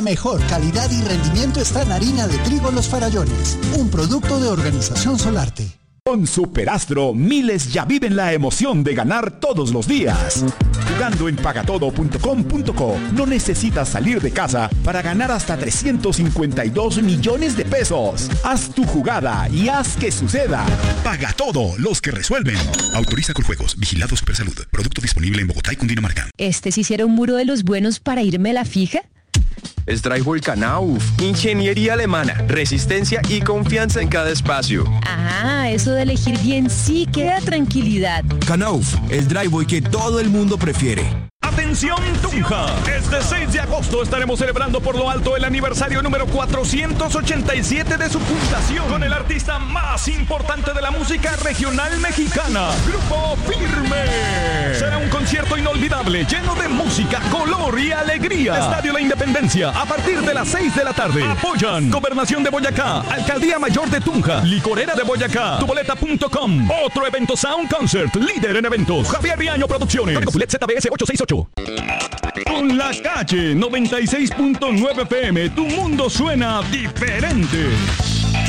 Mejor calidad y rendimiento está en harina de trigo Los Farallones, un producto de Organización Solarte. Con Superastro, miles ya viven la emoción de ganar todos los días. Jugando en pagatodo.com.co, no necesitas salir de casa para ganar hasta 352 millones de pesos. Haz tu jugada y haz que suceda. Paga Todo, los que resuelven. Autoriza con juegos. Vigilado Supersalud. Producto disponible en Bogotá y Cundinamarca. ¿Sí hiciera un muro de los buenos para irme a la fija? Strike Knauf, ingeniería alemana, resistencia y confianza en cada espacio. Ah, eso de elegir bien sí que da tranquilidad. Knauf, el driveway que todo el mundo prefiere. ¡Atención, Tunja! Este 6 de agosto estaremos celebrando por lo alto el aniversario número 487 de su fundación con el artista más importante de la música regional mexicana, Grupo Firme. Será un concierto inolvidable, lleno de música, color y alegría. Estadio La Independencia, a partir de las 6 de la tarde. Apoyan Gobernación de Boyacá, Alcaldía Mayor de Tunja, Licorera de Boyacá, tuboleta.com. Otro evento Sound Concert, líder en eventos, Javier Riaño Producciones. Código Pulet ZBS 868. Con La Calle 96.9 FM, tu mundo suena diferente.